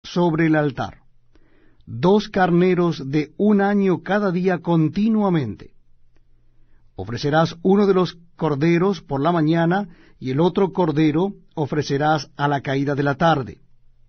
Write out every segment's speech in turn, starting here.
sobre el altar, 2 carneros de 1 año cada día continuamente. Ofrecerás uno de los corderos por la mañana, y el otro cordero ofrecerás a la caída de la tarde.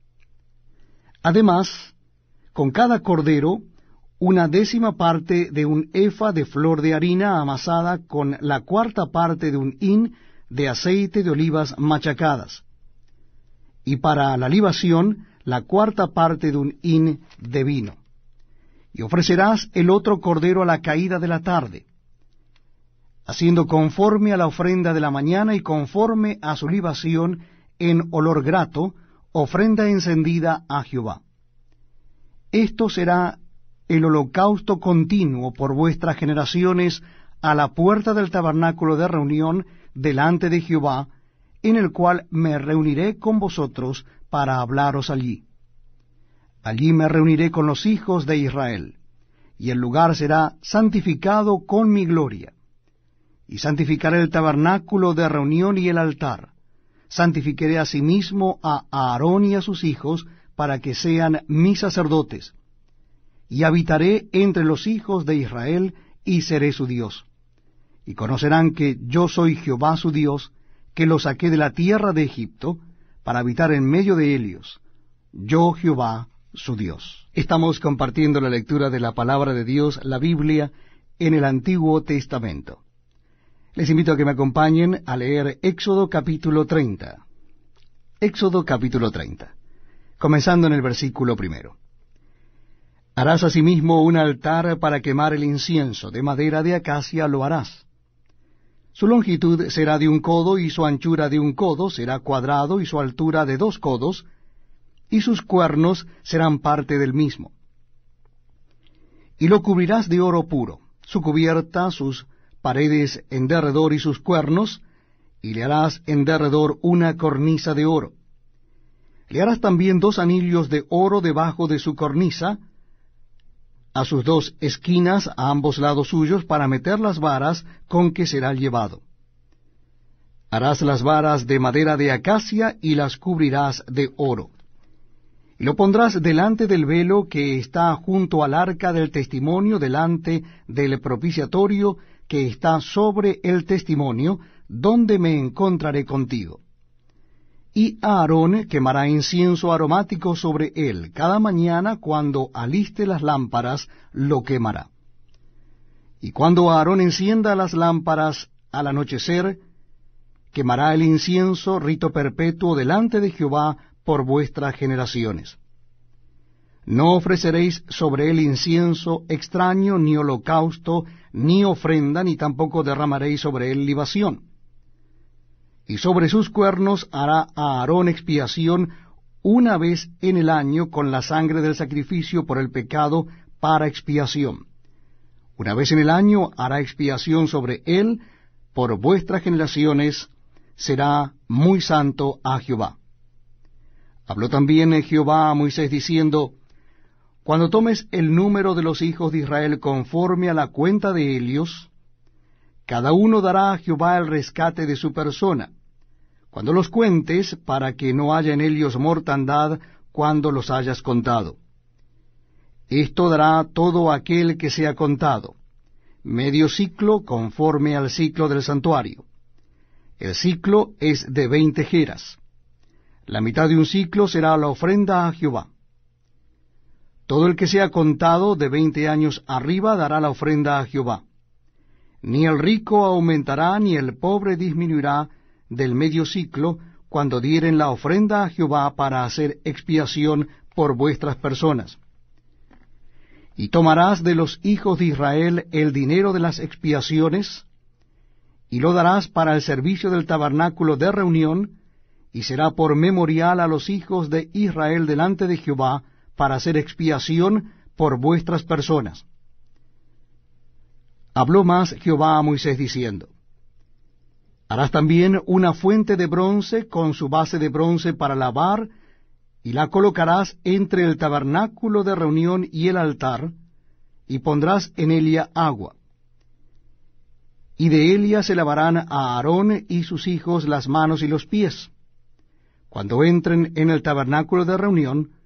Además, con cada cordero, 1/10 parte de un efa de flor de harina amasada con la 1/4 parte de un hin de aceite de olivas machacadas. Y para la libación, la 1/4 parte de un hin de vino. Y ofrecerás el otro cordero a la caída de la tarde, haciendo conforme a la ofrenda de la mañana y conforme a su libación en olor grato, ofrenda encendida a Jehová. Esto será el holocausto continuo por vuestras generaciones a la puerta del tabernáculo de reunión delante de Jehová, en el cual me reuniré con vosotros para hablaros allí. Allí me reuniré con los hijos de Israel, y el lugar será santificado con mi gloria. Y santificaré el tabernáculo de reunión y el altar. Santificaré asimismo a Aarón y a sus hijos, para que sean mis sacerdotes. Y habitaré entre los hijos de Israel, y seré su Dios. Y conocerán que yo soy Jehová su Dios, que los saqué de la tierra de Egipto, para habitar en medio de ellos. Yo Jehová su Dios. Estamos compartiendo la lectura de la palabra de Dios, la Biblia, en el Antiguo Testamento. Les invito a que me acompañen a leer Éxodo capítulo 30. Éxodo capítulo 30, comenzando en el versículo 1. Harás asimismo un altar para quemar el incienso, de madera de acacia lo harás. Su longitud será de 1 codo, y su anchura de 1 codo, será cuadrado, y su altura de 2 codos, y sus cuernos serán parte del mismo. Y lo cubrirás de oro puro, su cubierta, sus paredes en derredor y sus cuernos, y le harás en derredor una cornisa de oro. Le harás también 2 anillos de oro debajo de su cornisa, a sus 2 esquinas a ambos lados suyos, para meter las varas con que será llevado. Harás las varas de madera de acacia y las cubrirás de oro. Y lo pondrás delante del velo que está junto al arca del testimonio, delante del propiciatorio que está sobre el testimonio, donde me encontraré contigo. Y Aarón quemará incienso aromático sobre él. Cada mañana, cuando aliste las lámparas, lo quemará. Y cuando Aarón encienda las lámparas al anochecer, quemará el incienso, rito perpetuo, delante de Jehová por vuestras generaciones. No ofreceréis sobre él incienso extraño, ni holocausto, ni ofrenda, ni tampoco derramaréis sobre él libación. Y sobre sus cuernos hará Aarón expiación 1 vez en el año con la sangre del sacrificio por el pecado para expiación. 1 vez en el año hará expiación sobre él por vuestras generaciones, será muy santo a Jehová. Habló también Jehová a Moisés diciendo: Cuando tomes el número de los hijos de Israel conforme a la cuenta de ellos, cada uno dará a Jehová el rescate de su persona, cuando los cuentes, para que no haya en ellos mortandad cuando los hayas contado. Esto dará todo aquel que sea contado, medio siclo conforme al siclo del santuario. El siclo es de 20 geras. La mitad de un siclo será la ofrenda a Jehová. Todo el que sea contado de 20 años arriba dará la ofrenda a Jehová. Ni el rico aumentará, ni el pobre disminuirá del medio siclo, cuando dieren la ofrenda a Jehová para hacer expiación por vuestras personas. Y tomarás de los hijos de Israel el dinero de las expiaciones, y lo darás para el servicio del tabernáculo de reunión, y será por memorial a los hijos de Israel delante de Jehová, para hacer expiación por vuestras personas. Habló más Jehová a Moisés diciendo: Harás también una fuente de bronce con su base de bronce para lavar, y la colocarás entre el tabernáculo de reunión y el altar, y pondrás en ella agua. Y de ella se lavarán a Aarón y sus hijos las manos y los pies. Cuando entren en el tabernáculo de reunión,